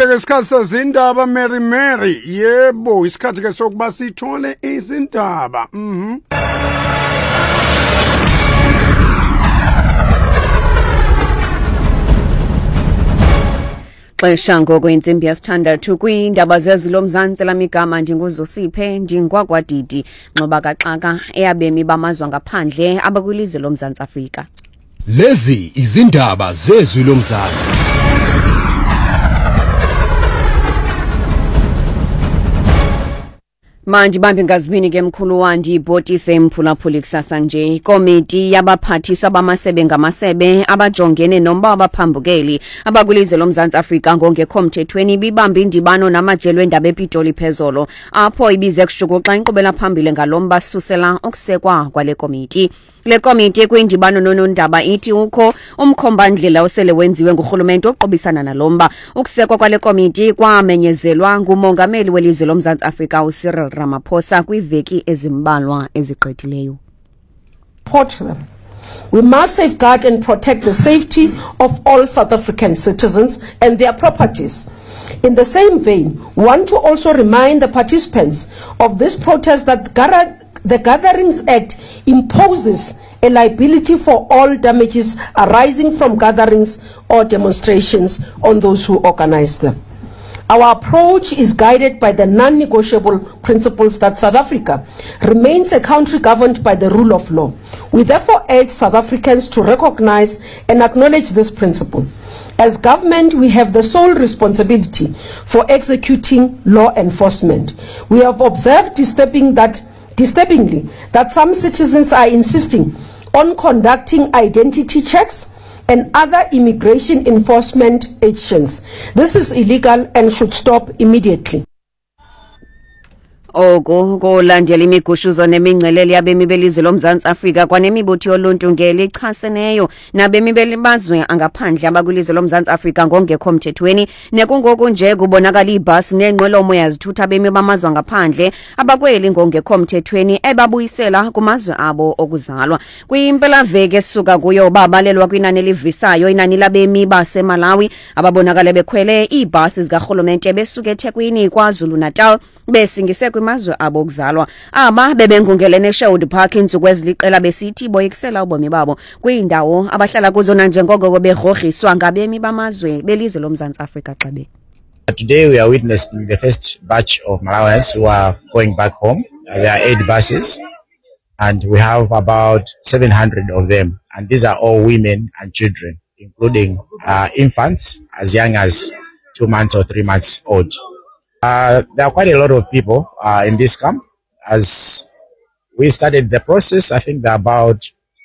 Sesifikile ke isikhathi sezindaba Mary yebo isikhathi ke sokuba sithole izindaba Xesha ngokwensimbi yesithandathu kwiindaba zezilomzantsi lamigama ndinguzosiphe ndingwagwadidi nxoba kaxaka eyabemi bamazwe ngaphandle abakwilizwe lomzantsi Afrika. Lezi izindaba zezwi lomzantsi. Manje bambi ngazibini ke mkhulu wandi ibhotise mphulaphuli kusasa nje komiti yabaphathiswa bamasebe ngamasebe abajongene nomba abaphambukeli abakwilizwe lomzantsi Afrika ngongekho mthethweni bibamba indibano namajelo endaba ePitoli phezolo apho ibize kushukuxa inkqubela phambili ngalomba susela ukusekwa kwale komiti. Le komiti kwindibano nonondaba ithi ukho umkhombandlela osele wenziwe ngurhulumente oqobisana nalomba. Ukusekwa kwale komiti kwamenyezelwa ngumongameli welizwe lomzantsi Afrika uCyril Ramaphosa kwiveki ezimbalwa ezigqithileyo. We must safeguard and protect the safety of all South African citizens and their properties. In the same vein, we want to also remind the participants of this protest that the Gatherings Act imposes a liability for all damages arising from gatherings or demonstrations on those who organize them. Our approach is guided by the non-negotiable principles that South Africa remains a country governed by the rule of law. We therefore urge South Africans to recognize and acknowledge this principle. As government, we have the sole responsibility for executing law enforcement. We have observed disturbingly that some citizens are insisting on conducting identity checks and other immigration enforcement actions. This is illegal and should stop immediately. Ogo kolandela imigushuzo nemingcelele yabemi belizwe lomzantsi Afrika kwanemibutho yoluntu ngelichaseneyo nabemi belibazwe angaphandle abakwilizwe lomzantsi Afrika ngongekho mthethweni nekungoku nje kubonakala ibhasi nenqwelomoya zithutha abemi bamazwe ngaphandle abakweli ngongekho mthethweni ebabuyisela kumazwe abo okuzalwa. Kwimpela-veki esisuka kuyo babalelwa kwinani elivisayo inani labemi baseMalawi ababonakala bekhwele iibhasi zikarhulumente besuka eThekwini KwaZulu-Natal besingise kwimazwe abo okuzalwa. Aba bebengungelene eSherwood Park insuku eziliqela besithi boyikisela ubomi babo kwiindawo abahlala kuzo nanjengoko begrogriswa ngabemi bamazwe belizwe lomzantsi Afrika xebe. Today we are witnessing the first batch of Malawians who are going back home. There are 8 buses and we have about 700 of them, and these are all women and children, including infants as young as 2 months or 3 months old. There are quite a lot of people in this camp. As we started the process, I think there are about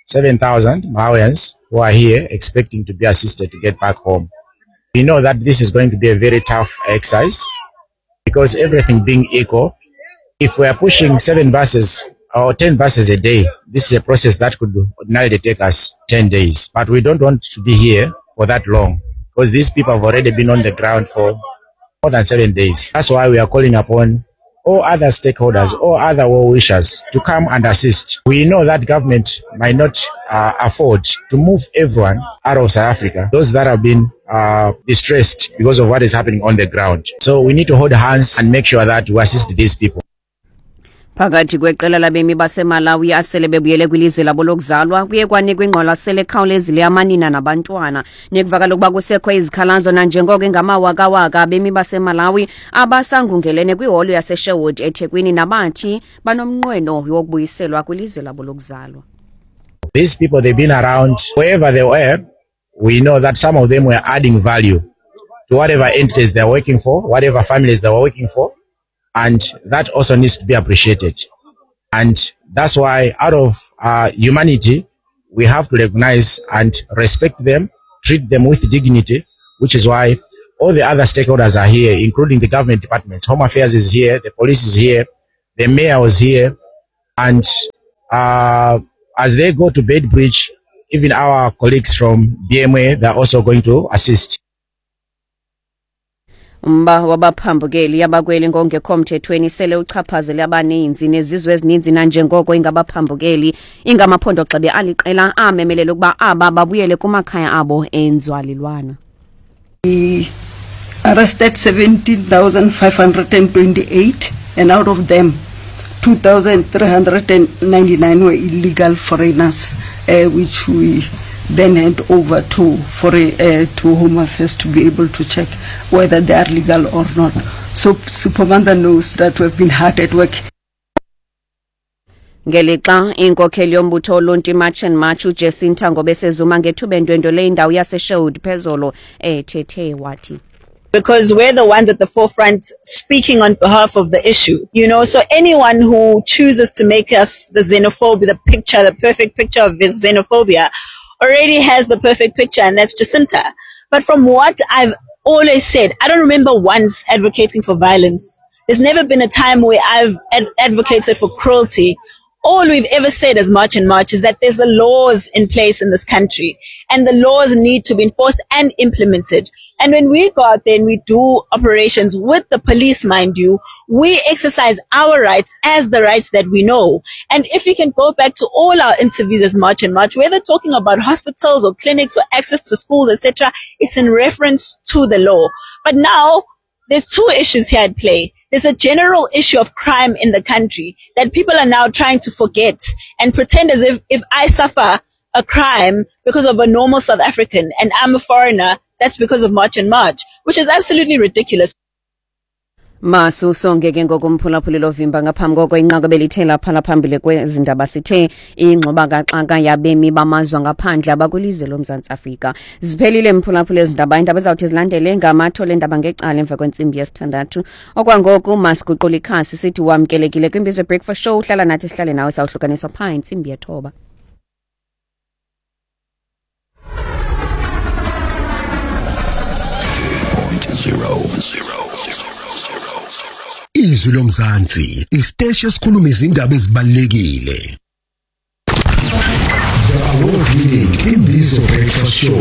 7,000 Malawians who are here expecting to be assisted to get back home. We know that this is going to be a very tough exercise because everything being equal, if we are pushing 7 buses or 10 buses a day, this is a process that could ordinarily take us 10 days. But we don't want to be here for that long because these people have already been on the ground for more than 7 days. That's why we are calling upon all other stakeholders, all other well-wishers to come and assist. We know that government might not afford to move everyone out of South Africa, those that have been distressed because of what is happening on the ground. So we need to hold hands and make sure that we assist these people. Phakathi kweqela labemi baseMalawi asele bebuyele kwilizwe labo lokuzalwa kuye kwanikwa ingqwalaselo ekhawulezile yamanina nabantwana nekuvakala ukuba kusekho izikhalazo nanjengoko ingamawakawaka abemi baseMalawi abasangungelene kwiholo yaseSherwood eThekwini nabathi banomnqweno wokubuyiselwa kwilizwe labo lokuzalwa. These people, they've been around wherever they were. We know that some of them were adding value to whatever entities they're working for, whatever families they were working for. And that also needs to be appreciated. And that's why out of humanity, we have to recognize and respect them, treat them with dignity, which is why all the other stakeholders are here, including the government departments. Home Affairs is here, the police is here, the mayor was here. And as they go to Beitbridge, even our colleagues from BMA, they're also going to assist. Umba wabaphambukeli abakweli ngongekho mthethweni sele uchaphazele abaninzi nezizwe ezininzi nanjengoko ingabaphambukeli ingamaphondo xebe aliqela amemelele ukuba aba babuyele kumakhaya abo enzwalilwana. arrested 17,528, and out of them 2,399 were illegal foreigners, which we then hand over to Home Affairs to be able to check whether they are legal or not. So Sipho knows that we've been hard at work. Ngelixa inkokheli yombutho oluntu March and March uJacinta Ngobesezuma ngethuba endwendwele indawo yaseSherwood phezolo ethethe wathi. Because we're the ones at the forefront speaking on behalf of the issue, you know, so anyone who chooses to make us the xenophobia, the perfect picture of this xenophobia already has the perfect picture, and that's Jacinta. But from what I've always said, I don't remember once advocating for violence. There's never been a time where I've advocated for cruelty. All we've ever said as March and March is that there's the laws in place in this country, and the laws need to be enforced and implemented. And when we go out there and we do operations with the police, mind you, we exercise our rights as the rights that we know. And if you can go back to all our interviews as March and March, whether talking about hospitals or clinics or access to schools, etc., it's in reference to the law. But now, there's two issues here at play. There's a general issue of crime in the country that people are now trying to forget and pretend as if I suffer a crime because of a normal South African and I'm a foreigner, that's because of March and March, which is absolutely ridiculous. Masu songeke ngokumphulaphuli lovimba ngaphambi koko inqaka belithela phala phambili kwezindaba sithe ingxoba kaxaka yabemi bamazwe ngaphandle abakulizwe loMzantsi Afrika ziphelile imphulaphuli ezindaba indaba ezawuthi zilandele ngamathole endaba ngecala emva kwentsimbi yesithandathu okwangoku masiguqula ikhasi sithi wamkelekile kwiMbizo Breakfast Show uhlala nathi sihlale nawe sawuhlukaniswa pha intsimbi yethoba. Izwi loMzantsi, isiteshi esikhuluma izindaba ezibalulekile. The award-winning Imbizo Breakfast Show.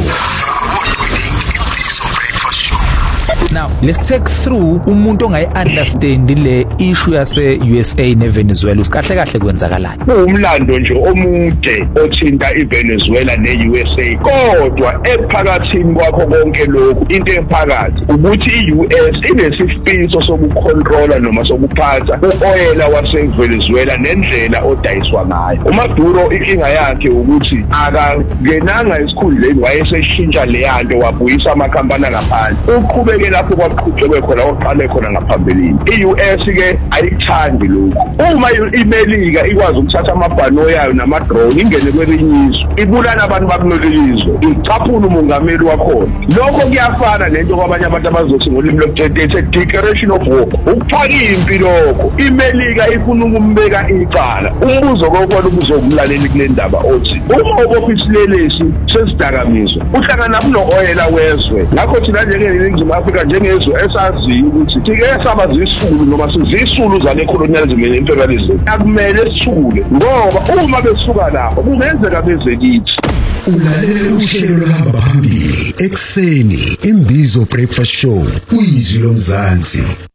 Now, let's take through umuntu ongayi-understand le issue yase USA neVenezuela usikahle kahle kwenzakalani. Umlando nje omude othinta iVenezuela neUSA kodwa ephakathini kwakho konke lokhu into ephakathi ukuthi iUS inesifiso sokucontrola noma sokuphatha uoyela waseVenezuela nendlela odayiswa ngayo. uMaduro inkinga yakhe ukuthi akangenanga esikhundleni wayeseshintsha le yanto wabuyisa amakhampani ngaphandle uqhubeke lapho kwaqhubekwe khona oqale khona ngaphambilini. iUS ke ayithandi lokho. Uma iMelika ikwazi ukuthatha amabhano yayo namadrone ingene kwelinye izwe ibulala abantu bakulelizwe icaphula umongameli wakhona. Lokho kuyafana nento kwabanye abantu abazothi ngolimi lokuthethe declaration of war ukuphaka impi lokho. iMelika ifuna ukumbeka icala. Umbuzo kokwona ubuzokumlaleli kule ndaba othi uma obophisilelesi sesidakamizwa uhlangana kuno-oyela wezwe ngakho thina njengeNingizimu Afrika njengezwe esaziyo ukuthi thike saba zisulu noma sizisulu zale colonialism ne-imperialism akumele sithule ngoba uma besuka lapho kungenzeka beze kithi. Ulalele uhlelo lohamba phambili ekseni Imbizo Breakfast Show kuyizwi loMzantsi.